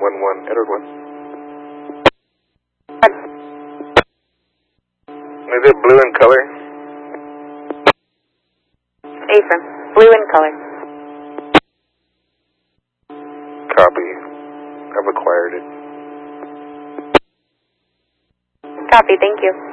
911, Edward 1. Is it blue in color? Affirm. Blue in color. Copy. I've acquired it. Copy, thank you.